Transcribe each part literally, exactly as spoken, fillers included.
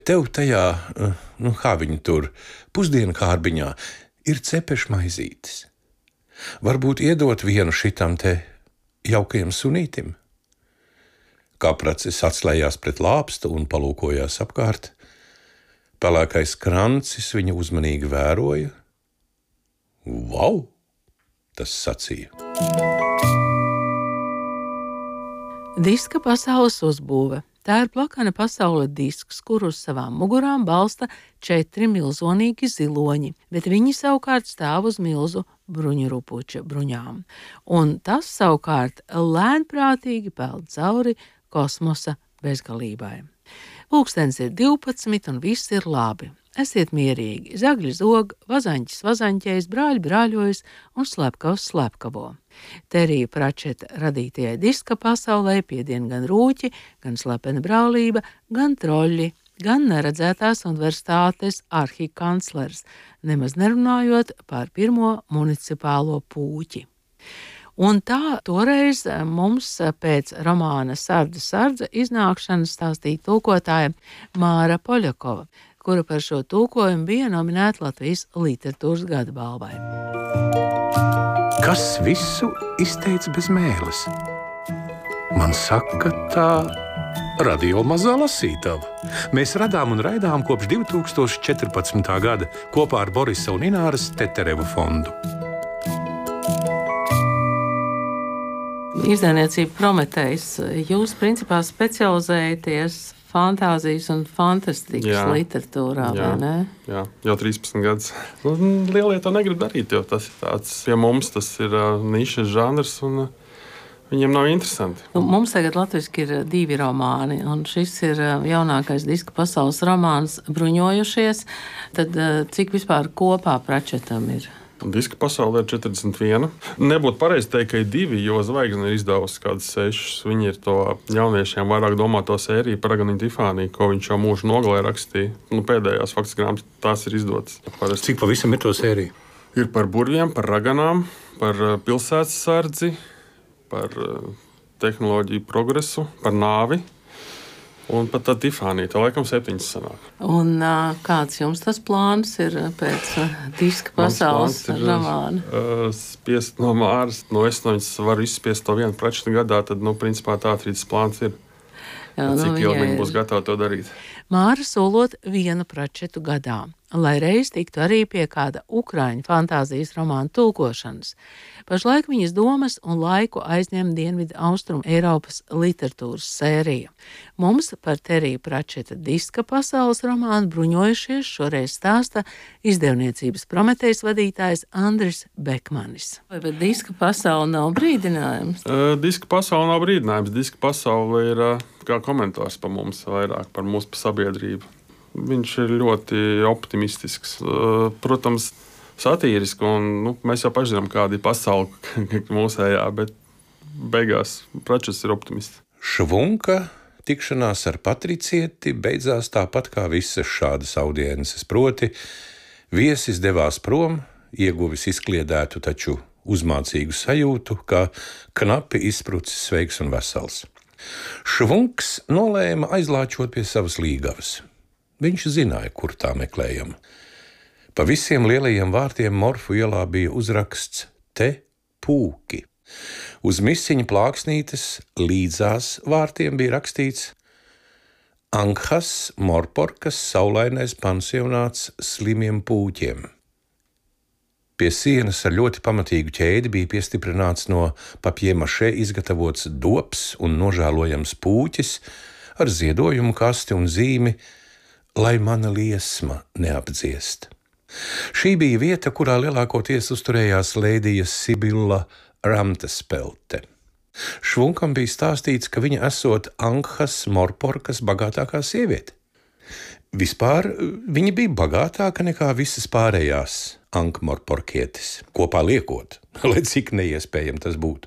Tev tajā, nu kā viņi tur, pusdienu kārbiņā ir cepešmaizītes. Varbūt iedot vienu šitam te jaukajam sunītim? Kapracis atslējās pret lāpstu un palūkojās apkārt. Pelēkais krancis viņu uzmanīgi vēroja. Vau! Tas sacīja. Diska pasaules uzbūve. Tā ir plakana pasaule disks, kur uz savām mugurām balsta četri milzonīgi ziloņi, bet viņi savukārt stāv uz milzu bruņurupuča bruņām. Un tas savukārt lēnprātīgi peld cauri kosmosa bezgalībai. Pulkstens ir divpadsmit un viss ir labi. Esiet mierīgi, zagļi zog, vazaņķis vazaņķējas, brāļi brāļojas un slepkavs slepkavo. Terija Pračeta radītajai diska pasaulē piedien gan rūķi, gan slepena brālība, gan troļļi, gan neredzētās universitātes arhikanclers, nemaz nerunājot par pirmo municipālo pūķi. Un tā toreiz mums pēc romāna Sardza Sardza iznākšanas stāstīja tulkotāja Māra Poļakova, kura par šo tulkojumu bija nominēta Latvijas literatūras gada balvai. Kas visu izteica bez mēles? Man saka, tā radio mazā lasītava. Mēs radām un raidām kopš divi tūkstoši četrpadsmitā gada kopā ar Borisa un Ināras Tetereva fondu. Izdevniecība Prometejs, jūs principā specializējaties fantāzijas un fantastikas jā, literatūrā, jā, vai ne? Jā, jau trīspadsmit gadus. Lielie to negrib darīt, jo tas ir tāds, pie mums tas ir uh, nišas žanrs un uh, viņiem nav interesanti. Nu, mums tagad latviski ir divi romāni, un šis ir uh, jaunākais diska pasaules romāns Bruņojušies. Tad uh, cik vispār kopā Pračetam ir? Diska pasaulē ir četrdesmit viena. Nebūtu pareizi teikt, ka ir divi, jo Zvaigzne ir izdevusi kādas sešas. Viņi ir to jauniešiem vairāk domāto sēriju par Aganīnu Tifāniju, ko viņš jau mūžu nogalē rakstīja. Nu, pēdējās faktiski grāmatas tās ir izdotas. Parasti. Cik pavisam ir to sēriju? Ir par burviem, par raganām, par pilsētas sardzi, par tehnoloģiju progresu, par nāvi. Un pat tā Tifānija, tā laikam septiņas sanāk. Un uh, kāds jums tas plāns ir pēc uh, diska pasaules romāna? Uh, spiest no Māras, no es no viņas varu izspiest to vienu Pračetu gadā, tad, nu, principā tā trīs plāns ir. Jā, nu, cik ilgi viņi būs gatavi to darīt? Māra solot vienu Pračetu gadā, lai reiz tiktu arī pie kāda ukraiņu fantāzijas romāna tulkošanas. Pašlaik viņas domas un laiku aizņem Dienvidu Austrumu Eiropas literatūras sērija. Mums par Teriju Pračeta diska pasaules romānu Bruņojušies šoreiz stāsta izdevniecības Prometejs vadītājs Andris Bekmanis. Vai bet diska pasaule nav brīdinājums? Uh, diska pasaule nav brīdinājums. Diska pasaule ir uh, kā komentārs par mums vairāk, par mūsu sabiedrību. Viņš ir ļoti optimistisks. Uh, protams, satīriski, un nu, mēs jau paši zinām, kāda ir pasaule mūsējā, bet beigās Pračets ir optimists. Švunka tikšanās ar patricieti beidzās tāpat kā visas šādas audiences, proti viesis devās prom, ieguvis izkliedētu, taču uzmācīgu sajūtu, ka knapi izsprucis sveiks un vesels. Švunks nolēma aizlāčot pie savas līgavas. Viņš zināja, kur tā meklējama. Pa visiem lielajiem vārtiem Morfu ielā bija uzraksts te pūki. Uz misiņa plāksnītes līdzās vārtiem bija rakstīts Ankhas Morporkas saulainais pansionāts slimiem pūķiem. Pie sienas ar ļoti pamatīgu ķēdi bija piestiprināts no papjēmašē izgatavots dops un nožēlojams pūķis ar ziedojumu kasti un zīmi, lai mana liesma neapdziest. Šī bija vieta, kurā lielākoties uzturējās lēdija Sibilla Ramtespelte. Švunkam bija stāstīts, ka viņa esot Ankhas Morporkas bagātākā sieviete. Vispār viņa bija bagātāka nekā visas pārējās Ankmorporkietes, kopā liekot, lai cik neiespējami tas būtu.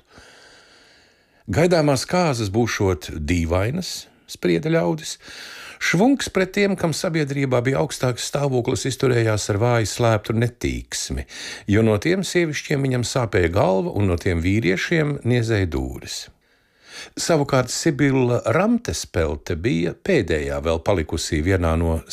Gaidāmās kāzas būšot dīvainas, sprieda ļaudis. Švunks pret tiem, kam sabiedrībā bija augstāks stāvoklis, izturējās ar vāju slēptu netīksmi, jo no tiem sievišķiem viņam sāpēja galva un no tiem vīriešiem niezēja dūris. Savukārt Sibila Ramtespelte bija pēdējā vēl palikusī vienā no